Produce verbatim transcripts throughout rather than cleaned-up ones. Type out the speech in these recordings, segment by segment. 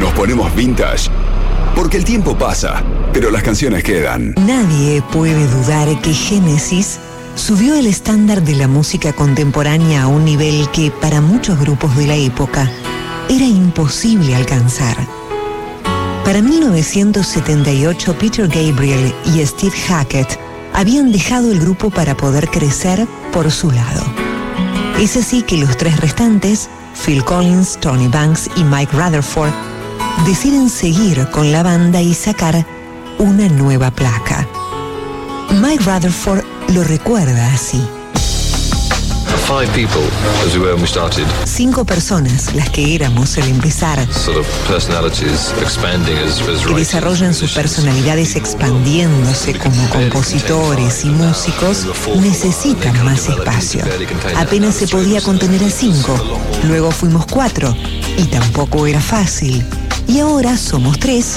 nos ponemos vintage. Porque el tiempo pasa, pero las canciones quedan. Nadie puede dudar que Genesis subió el estándar de la música contemporánea a un nivel que para muchos grupos de la época era imposible alcanzar. Para mil novecientos setenta y ocho, Peter Gabriel y Steve Hackett habían dejado el grupo para poder crecer por su lado. Es así que los tres restantes, Phil Collins, Tony Banks y Mike Rutherford, deciden seguir con la banda y sacar una nueva placa. Mike Rutherford lo recuerda así. Five people, as we were when we started. Cinco personas, las que éramos al empezar, Sort of personalities expanding as, as que desarrollan sus personalidades expandiéndose como compositores y músicos, necesitan más espacio. Apenas se podía contener a cinco, luego fuimos cuatro, y tampoco era fácil. Y ahora somos tres.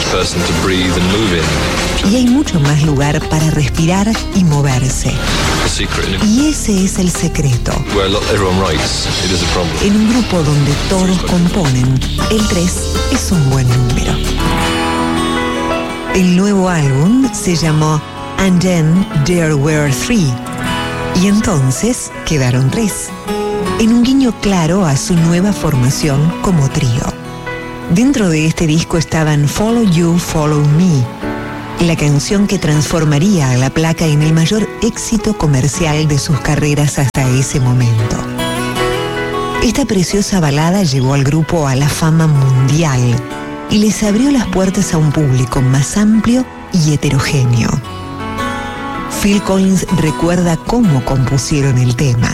Y hay mucho más lugar para respirar y moverse. Y ese es el secreto. En un grupo donde todos componen, el tres es un buen número. El nuevo álbum se llamó And Then There Were Three. Y entonces quedaron tres. En un guiño claro a su nueva formación como trío. Dentro de este disco estaban Follow You, Follow Me, la canción que transformaría a la placa en el mayor éxito comercial de sus carreras hasta ese momento. Esta preciosa balada llevó al grupo a la fama mundial y les abrió las puertas a un público más amplio y heterogéneo. Phil Collins recuerda cómo compusieron el tema.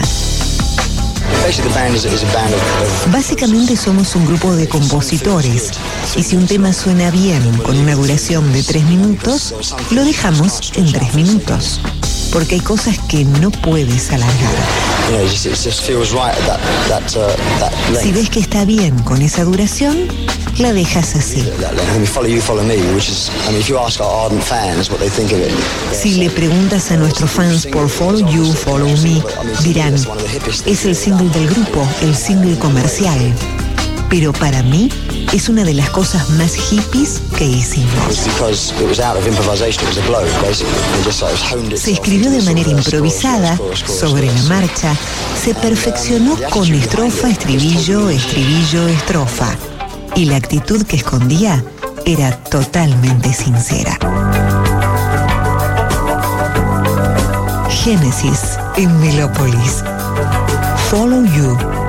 Básicamente somos un grupo de compositores y si un tema suena bien con una duración de tres minutos, lo dejamos en tres minutos, porque hay cosas que no puedes alargar. Si ves que está bien con esa duración, la dejas así. Si le preguntas a nuestros fans por Follow You, Follow Me, dirán, es el single del grupo, el single comercial. Pero para mí, es una de las cosas más hippies que hicimos. Se escribió de manera improvisada, sobre la marcha, se perfeccionó con estrofa, estribillo, estribillo, estrofa. Y la actitud que escondía era totalmente sincera. Genesis en Melópolis. Follow You.